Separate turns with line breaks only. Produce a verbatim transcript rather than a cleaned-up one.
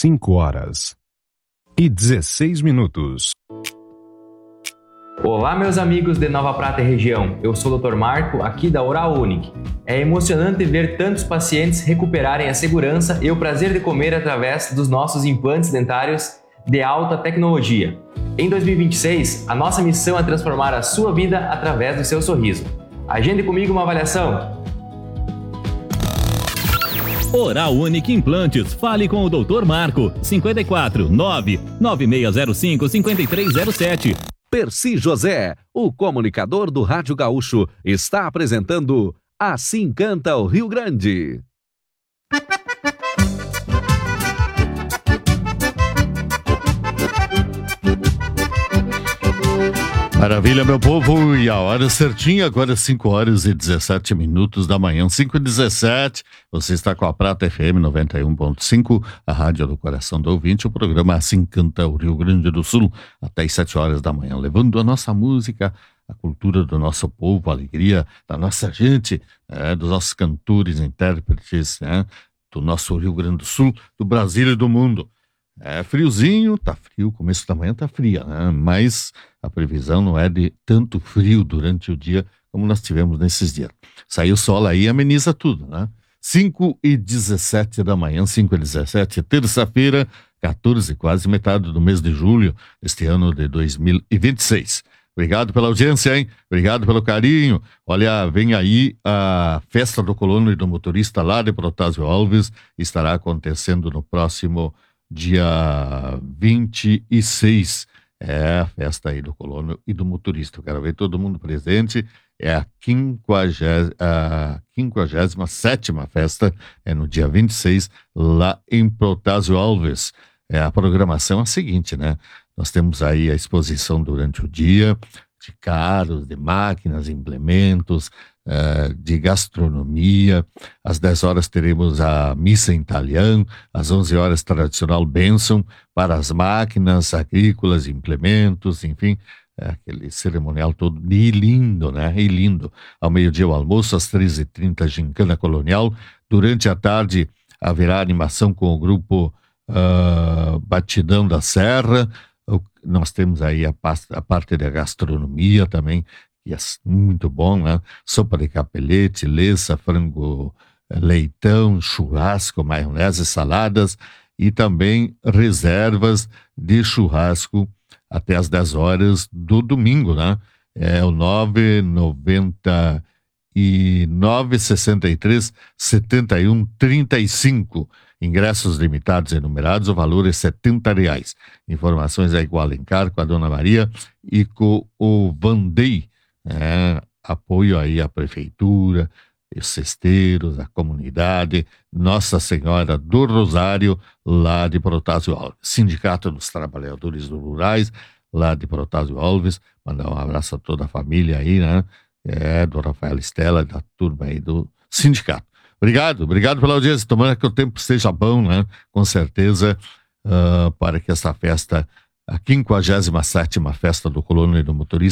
cinco horas e dezesseis minutos.
Olá, meus amigos de Nova Prata e região. Eu sou o doutor Marco, aqui da Oral Unic. É emocionante ver tantos pacientes recuperarem a segurança e o prazer de comer através dos nossos implantes dentários de alta tecnologia. Em dois mil e vinte e seis, a nossa missão é transformar a sua vida através do seu sorriso. Agende comigo uma avaliação.
Oral Unic Implantes. Fale com o doutor Marco. cinquenta e quatro, nove nove seis zero cinco, cinco três zero sete.
Percy José, o comunicador do Rádio Gaúcho, está apresentando Assim Canta o Rio Grande.
Maravilha, meu povo, e a hora certinha, agora cinco horas e dezessete minutos da manhã, cinco e dezessete, você está com a Prata F M noventa e um ponto cinco, a rádio do coração do ouvinte, o programa Assim Canta o Rio Grande do Sul, até às sete horas da manhã, levando a nossa música, a cultura do nosso povo, a alegria da nossa gente, é, dos nossos cantores, intérpretes, é, do nosso Rio Grande do Sul, do Brasil e do mundo. É friozinho, tá frio, começo da manhã tá fria, né? Mas a previsão não é de tanto frio durante o dia como nós tivemos nesses dias. Saiu o sol aí, ameniza tudo, né? cinco e dezessete da manhã, cinco e dezessete, terça-feira, quatorze, quase metade do mês de julho, este ano de dois mil e vinte e seis. Obrigado pela audiência, hein? Obrigado pelo carinho. Olha, vem aí a Festa do Colono e do Motorista lá de Protásio Alves, estará acontecendo no próximo dia vinte e seis, é a festa aí do colono e do motorista. Eu quero ver todo mundo presente. É a quinquagésima sétima festa, é no dia vinte e seis, lá em Protásio Alves. É, a programação é a seguinte, né? Nós temos aí a exposição durante o dia de carros, de máquinas, implementos, Uh, de gastronomia. Às dez horas teremos a missa em italiano, às onze horas tradicional bênção para as máquinas agrícolas, implementos, enfim, é aquele cerimonial todo e lindo, né? E lindo. Ao meio-dia o almoço, às treze e trinta gincana colonial. Durante a tarde haverá animação com o grupo uh, Batidão da Serra. O, nós temos aí a, a parte da gastronomia também, e é muito bom, né? Sopa de capelete, leça, frango, leitão, churrasco, maionese, saladas e também reservas de churrasco até às dez horas do domingo, né? É o nove noventa e nove, sessenta e três, setenta e um, trinta e cinco. Ingressos limitados e numerados, o valor é setenta reais. Informações aí com o Alencar, com a Dona Maria e com o Vandei. É, apoio aí à prefeitura, os cesteiros, a comunidade, Nossa Senhora do Rosário, lá de Protásio Alves. Sindicato dos Trabalhadores Rurais, lá de Protásio Alves. Mandar um abraço a toda a família aí, né? É, do Rafael Estela, da turma aí do sindicato. Obrigado, obrigado pela audiência. Tomara que o tempo esteja bom, né? Com certeza, uh, para que essa festa, a quinquagésima sétima festa do Colono e do Motorista,